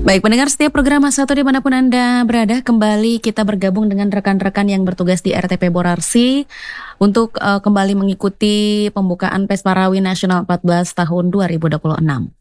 Baik, pendengar setiap program Mas 1 dimanapun Anda berada, kembali kita bergabung dengan rekan-rekan yang bertugas di RTP Borarsi untuk kembali mengikuti pembukaan Pesta Rawi Nasional 14 tahun 2026.